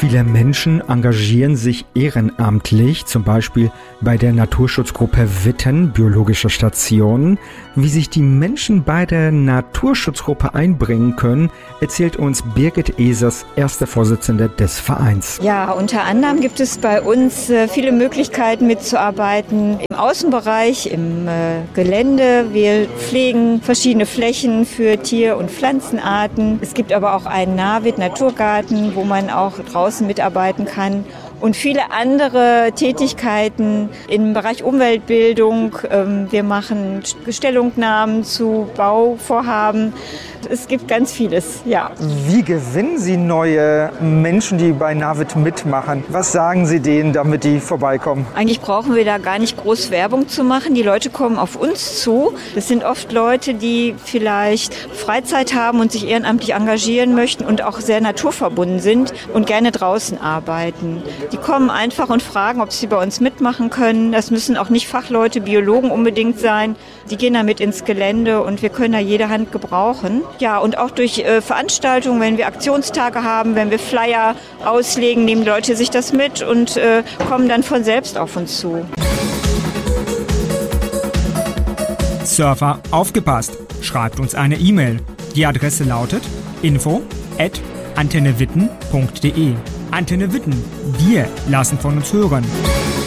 Viele Menschen engagieren sich ehrenamtlich, zum Beispiel bei der Naturschutzgruppe Witten, Biologische Station. Wie sich die Menschen bei der Naturschutzgruppe einbringen können, erzählt uns Birgit Esers, erste Vorsitzende des Vereins. Ja, unter anderem gibt es bei uns viele Möglichkeiten mitzuarbeiten. Im Außenbereich, im Gelände. Wir pflegen verschiedene Flächen für Tier- und Pflanzenarten. Es gibt aber auch einen Nahwitt-Naturgarten, wo man auch draußen mitarbeiten kann. Und viele andere Tätigkeiten im Bereich Umweltbildung. Wir machen Stellungnahmen zu Bauvorhaben. Es gibt ganz vieles, ja. Wie gewinnen Sie neue Menschen, die bei Nahwitt mitmachen? Was sagen Sie denen, damit die vorbeikommen? Eigentlich brauchen wir da gar nicht groß Werbung zu machen. Die Leute kommen auf uns zu. Das sind oft Leute, die vielleicht Freizeit haben und sich ehrenamtlich engagieren möchten und auch sehr naturverbunden sind und gerne draußen arbeiten. Die kommen einfach und fragen, ob sie bei uns mitmachen können. Das müssen auch nicht Fachleute, Biologen unbedingt sein. Die gehen da mit ins Gelände und wir können da jede Hand gebrauchen. Ja, und auch durch Veranstaltungen, wenn wir Aktionstage haben, wenn wir Flyer auslegen, nehmen Leute sich das mit und kommen dann von selbst auf uns zu. Surfer, aufgepasst! Schreibt uns eine E-Mail. Die Adresse lautet info@antennewitten.de. Antenne Witten, wir lassen von uns hören.